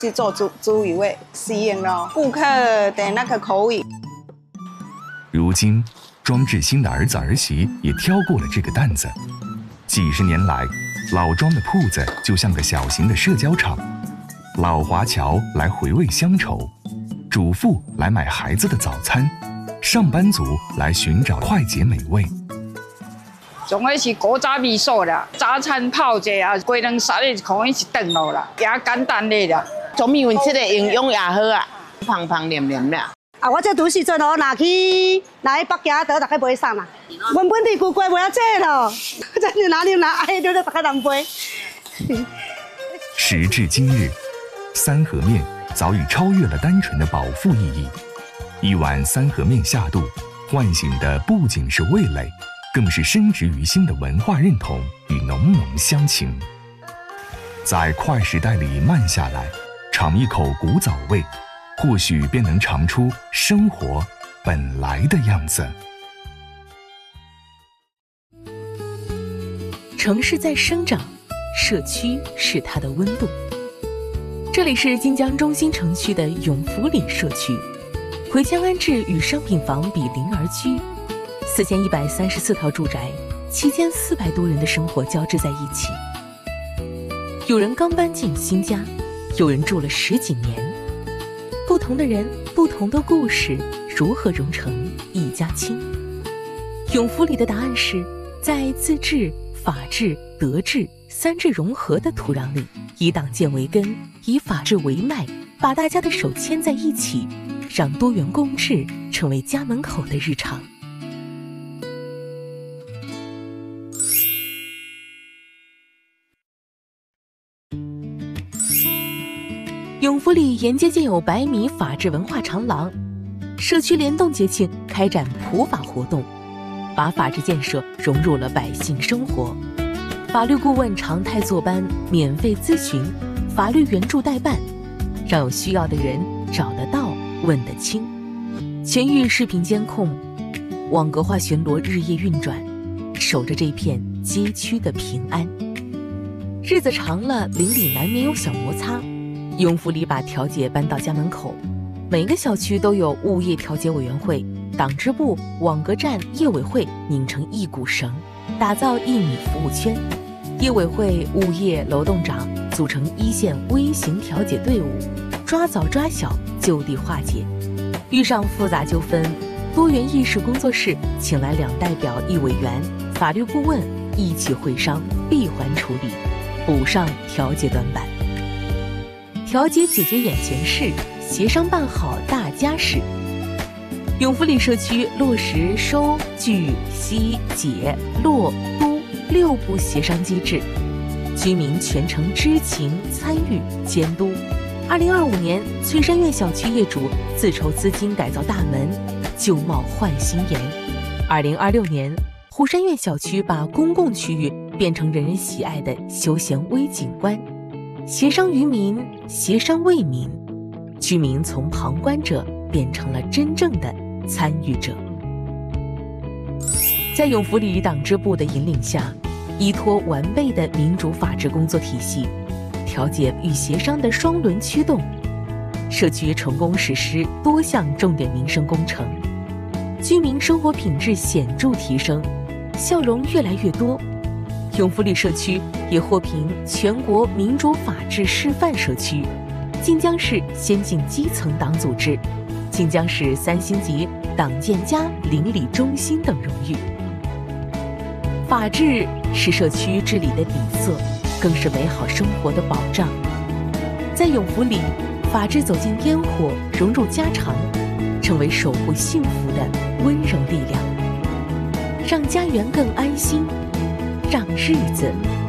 去做猪油的适应咯，顾客的那个口味。 如今，庄志新的儿子儿媳也挑过了这个担子。几十年来，老庄的铺子就像个小型的社交场，老华侨来回味乡愁，主妇来买孩子的早餐，上班族来寻找快捷美味。 总个是古早味素啦，早餐泡者啊，鸡卵沙的可以是炖咯啦，也简单的啦。 总米粉这个营养也好啊，胖胖黏黏的。 啊，我这拄时阵哦，若去北京倒，大概买啥嘛？阮本地旧鸡卖啊这咯，真是哪里拿爱就大概人买。 时至今日，三合面早已超越了单纯的饱腹意义。一碗三合面下肚，唤醒的不仅是味蕾，更是深植于心的文化认同与浓浓乡情。在快时代里慢下来，尝一口古早味，或许便能尝出生活本来的样子。 城市在生长，社区是它的温度。这里是晋江中心城区的永福里社区，回迁安置与商品房比邻而居，4134套住宅，7400多人的生活交织在一起。有人刚搬进新家，有人住了10几年。不同的人，不同的故事，如何融成一家亲？永福里的答案是在自治、法治、德治3治融合的土壤里，以党建为根，以法治为脉，把大家的手牵在一起，让多元共治成为家门口的日常。永福里沿街建有100米法治文化长廊，社区联动节庆开展普法活动，把法治建设融入了百姓生活。法律顾问常态坐班，免费咨询，法律援助代办，让有需要的人找得到、问得清。全域视频监控，网格化巡逻日夜运转，守着这片街区的平安。日子长了，邻里难免有小摩擦。永福里把调解搬到家门口，每个小区都有物业调解委员会、党支部、网格站、业委会拧成一股绳，打造1米服务圈。业委会、物业、楼栋长组成1线微型调解队伍，抓早抓小，就地化解。遇上复杂纠纷，多元意识工作室请来2代表、1委员、法律顾问一起会商，闭环处理，补上调解短板。调解解决眼前事，协商办好大家事。永福里社区落实收、据、息、解、落、都6步协商机制，居民全程知情、参与、监督。2025年，翠山苑小区业主自筹资金改造大门，旧貌换新颜。2026年，湖山苑小区把公共区域变成人人喜爱的休闲微景观。协商于民，协商为民，居民从旁观者变成了真正的参与者。在永福里党支部的引领下，依托完备的民主法治工作体系，调解与协商的双轮驱动，社区成功实施多项重点民生工程，居民生活品质显著提升，笑容越来越多。永福里社区也获评全国民主法治示范社区、晋江市先进基层党组织、晋江市3星级党建家邻里中心等荣誉。法治是社区治理的底色，更是美好生活的保障。在永福里，法治走进烟火，融入家常，成为守护幸福的温柔力量，让家园更安心，让日子